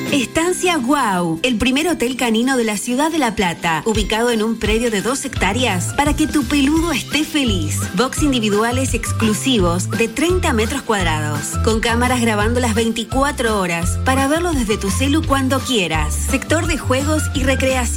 Estancia Wow, el primer hotel canino de la ciudad de La Plata, ubicado en un predio de 2 hectáreas para que tu peludo esté feliz. Box individuales exclusivos de 30 metros cuadrados, con cámaras grabando las 24 horas para verlo desde tu celu cuando quieras. Sector de juegos y recreación